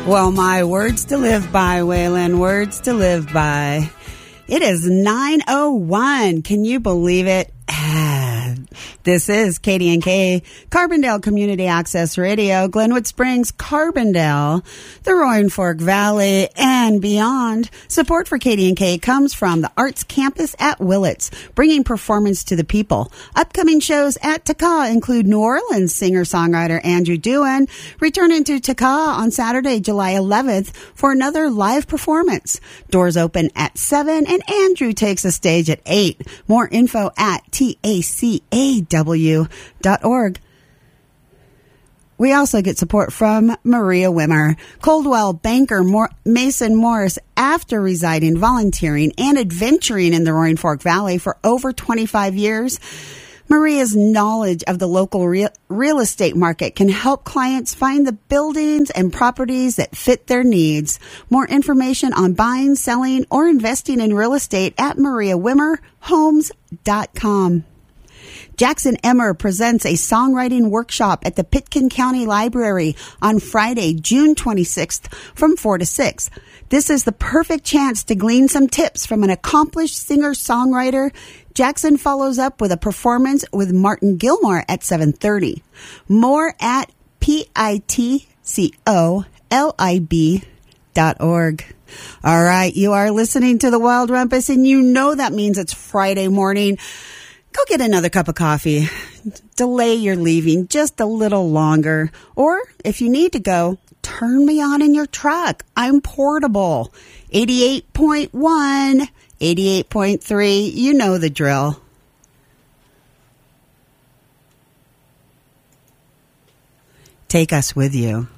Well, my words to live by, Waylon, words to live by. It is 9:01. Can you believe it? This is KDNK, Carbondale Community Access Radio, Glenwood Springs, Carbondale, the Roaring Fork Valley, and beyond. Support for KDNK comes from the Arts Campus at Willits, bringing performance to the people. Upcoming shows at Taka include New Orleans singer-songwriter Andrew Dewan, returning to Taka on Saturday, July 11th for another live performance. Doors open at 7, and Andrew takes the stage at 8. More info at tacaw.org. We also get support from Maria Wimmer, Coldwell banker Mason Morris. After residing, volunteering, and adventuring in the Roaring Fork Valley for over 25 years, Maria's knowledge of the local real estate market can help clients find the buildings and properties that fit their needs. More information on buying, selling, or investing in real estate at mariawimmerhomes.com. Jackson Emmer presents a songwriting workshop at the Pitkin County Library on Friday, June 26th from 4 to 6. This is the perfect chance to glean some tips from an accomplished singer-songwriter. Jackson follows up with a performance with Martin Gilmore at 7:30. More at pitcolib.org. All right, you are listening to The Wild Rumpus, and you know that means it's Friday morning. Go get another cup of coffee. Delay your leaving just a little longer. Or if you need to go, turn me on in your truck. I'm portable. 88.1, 88.3, you know the drill. Take us with you.